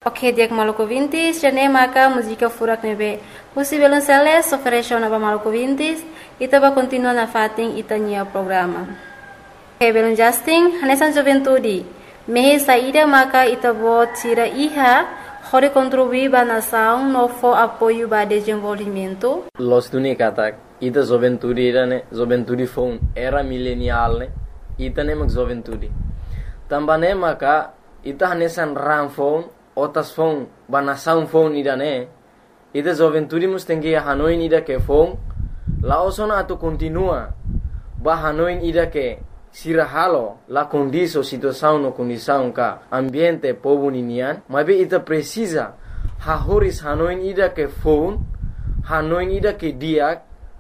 Ok, dia ke Maluku Vintis, jane maka música furak nebe. Usi violonceles ofereceu na Maluku Vintis, ita ba continua na fating ita nia programa. Ok, belum Justin, hanesan juventude. Mehe saída maka ita bo tira iha, hore contribuir ba nação no fo apoio ba desenvolvimento. Los dunia kata, ita juventude ne, juventude phone era milenial ne, ita ne mak juventude. Tambane maka ita hanesan ram phone otas phone bana sound phone ida ne ida juventude mustengi hanoin ida ke phone laosona atu continua ba hanoin ida ke sirahalo la condiso situação no condição ka ambiente povo ninian mabe ita precisa hahoris hanoin ida ke phone hanoin ida ke dia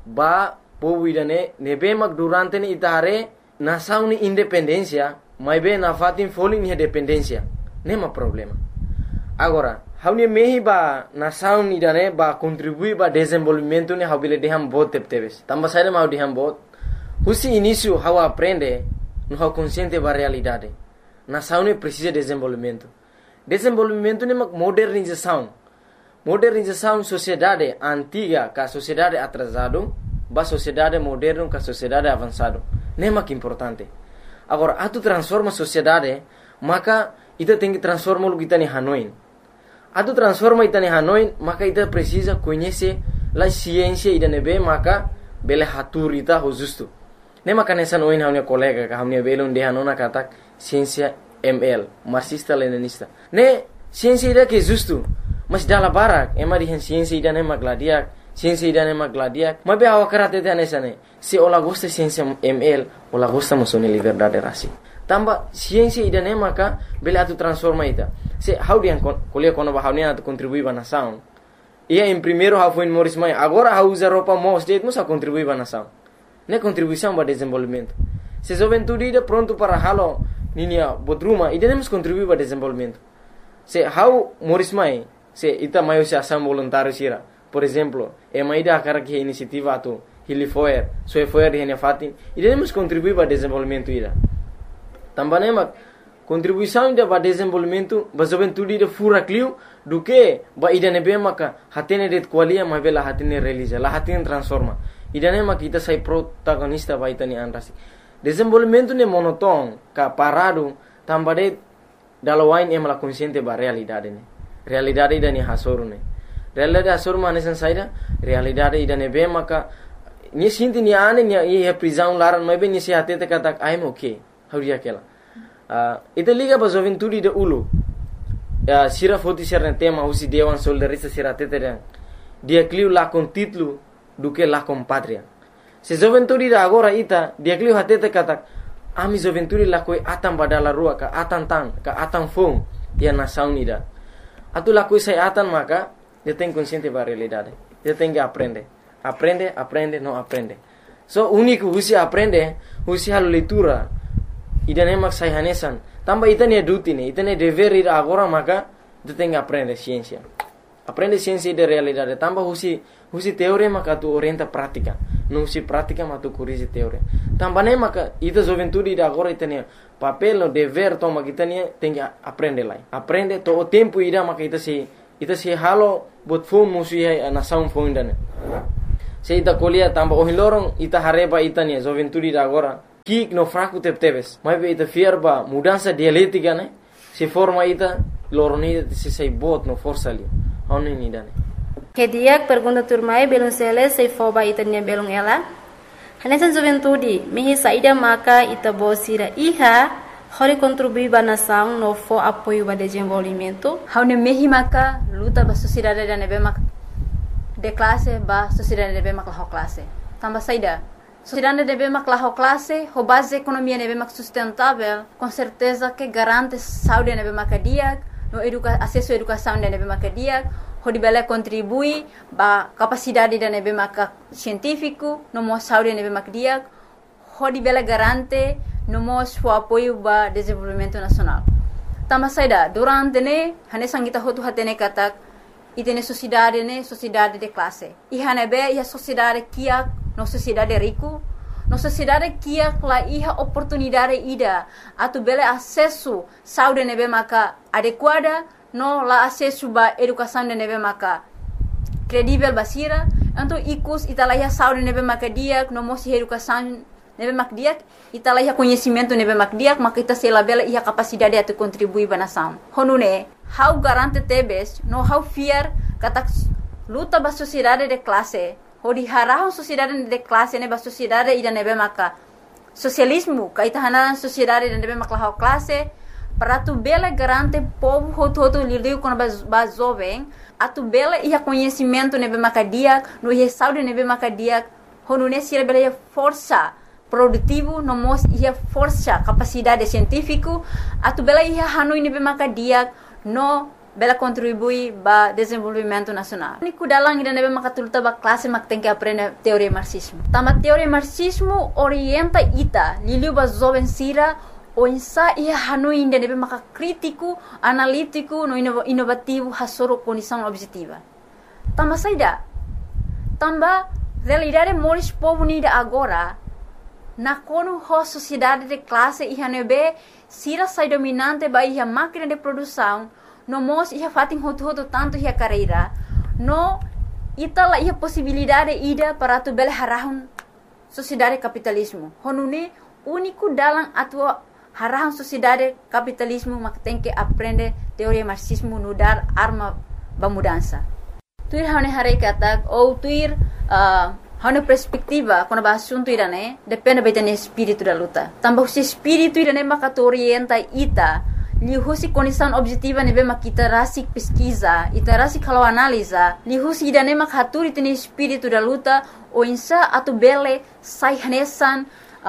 ba povo ida ne nebe mak durante ni itare nação ni independência mabe na fatin falling ni dependência nema problema. Agora, haunia mehi ba nação ni dane ba contribui ba desenvolvimento ni habile deham bot tepteves. Tamba saída mau deham bot. Husi início hau aprende no hau consciente ba realidade. Nação ni precisa desenvolvimento. Desenvolvimento ni mak modernização. Modernização sociedade antiga ka sociedade atrasado ba sociedade moderno ka sociedade avançado. Nema que importante. Agora, atu transforma sociedade, maka ita tem que transformar o que está em Hanoi. Atu transforma ita em Hanoi, maka ita precisa conhecer a ciência ida nebe, maka bele hatur ita ho justo. Ne maka nessa noin haunia colega ka haunia bele unde hanona kata ciência ML, marxista leninista. Ne ciência ida que justo, mas dala barak, ema di ciência ida ne magladiak, ciência ida ne magladiak. Mabe awa karate te nessa ne. Se ola gosta ciência ML, ola gosta musone liberdade rasi. Tamba ciência ida ne maka bele atu transforma ita. Se how dia kuliah kono ba haunia atu contribui ba nação. Ia em primeiro how foi Morris Mai, agora how usa roupa mo state musa contribui ba nação. Ne contribuição ba desenvolvimento. Se juventude ida pronto para halo ninia bodruma, ida nemos contribui ba desenvolvimento. Se how Morris Mai, se ita maio se ação voluntário sira. Por exemplo, ida akara que iniciativa atu Hilifoer, Soefoer di hanya fatin, ida nemos contribui ba desenvolvimento ida. Também mak contribuição ida ba desenvolvimento ba juventude ida fura clio do que ba ida nebe maka hatene det qualia ma bela hatene realiza la hatene transforma ida ne mak kita sai protagonista ba itani anrasi desenvolvimento ne monoton ka parado tambade dalawain emala consciente ba realidade ne realidade ida ni hasoru ne realidade hasoru manesan saida realidade ida nebe maka ni sinti ni ane ni e prisão laran ma be ni se hatete kata I'm okay hauria kela ita liga ba juventude de ulu sira foti serne tema usi dewan soldarista sira teteren dia clio la con título do que la con patria se juventude da agora ita dia clio hatete kata ami juventude la koi atan badala rua ka atan tan ka atan fong dia nação unida atu la koi sai atan maka dia tem consciente ba realidade dia tem que aprende não aprende so único usi aprende usi halo leitura ida nemak sai hanesan tamba ita ne duty ne ita ne dever ida agora maka tu tem que aprender ciência de realidade tamba husi teoria maka tu orienta prática não husi prática maka tu corrige teoria tamba ne maka ita juventude ida agora ita ne papel no dever toma kita ne tem que aprender lá aprende to o tempo ida maka ita se halo bot phone musi nação phone dane se ita kolia tamba o hilorong ita hareba ita ne juventude ida agora Kik no fraco tepteves, mas be ita fierba mudança dialética né? Se forma ita loronida se sai bot no força ali. Onde ni dane. Que dia pergunta turmai belum sele se foba ita nia belum ela. Hanesan juventude, mehi saída maka ita bosira iha hori contribuir ba nação no fo apoio ba desenvolvimento. Haune mehi maka luta ba sociedade da nebe mak de classe ba sociedade nebe mak la classe. Tamba saída sociedade deve maclar classe, a base economia deve mac sustentável, com certeza que garante saúde deve macadia, no acesso à educação deve macadia, o deve contribui para capacidade deve mac científico, no mo saúde deve macadia, o deve garante no mo o apoio para desenvolvimento nacional. Tama saida durante ne hanesan kita hotu hatene katak itene sociedade de classe. E hanebe a sociedade kia no sociedade rico, no sociedade kia la iha oportunidade ida atu bele acesso saúde nebe maka adequada no la acesso ba educação de nebe maka credível basira, então ikus italaiha saúde nebe maka diak, no mosi educação nebe mak diak, italaiha conhecimento nebe mak diak, maka ita selabela ia capacidade de contribuir ba nação. Honune, how garante tebes, no how fear kata luta ba sociedade de classe, hodi harahon sociedade de classe ne ba sociedade ida nebe maka socialismo, kaita hanan sociedade de nebe maka how classe, para tu bela garante povo hoto lidiu com ba jovem, a tu bela ia conhecimento nebe maka diak, no ia saúde nebe maka diak, honune sira bela ia força produtivo, no mos ia força capacidade científico, a tu bela ia hanoi nebe maka diak, no bela contribui ba desenvolvimento nacional. Niku dalang ida nebe maka tulta ba classe mak tem que aprender teoria marxismo. Tama teoria marxismo orienta ita liliu ba jovem sira o insa ia hanoi ida nebe maka crítico, analítico, no inovativo hasoro condição objetiva. Tama saida. Tamba realidade moris povo nida agora na kono ho sociedade de classe ia nebe sira sai dominante ba ia máquina de produção no mos ia fatin hoto tanto ia carreira no itala ia possibilidade ida para tu bel harahun sociedade capitalismo honune único dalam atua harahun sociedade capitalismo mak tem que aprender teoria marxismo no dar arma ba mudança tuir hane hare katak ou tuir hane perspectiva quando ba assunto irane depende betene espírito da luta tambah se espírito irane maka orienta ita lihusi condição objetiva nebe makita rasik pesquisa ita rasik kalau analisa lihusi idane mak haturi tene espírito da luta o insa atu bele sai hanesan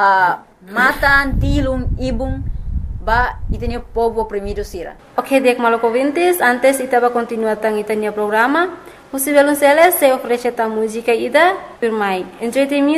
matan tilung ibung ba itene povo oprimido sira. Ok, dek Maluco ouvintes, antes itaba continuar tang itanya programa. Você vê se oferece a música ida por mai. Enjoy the music.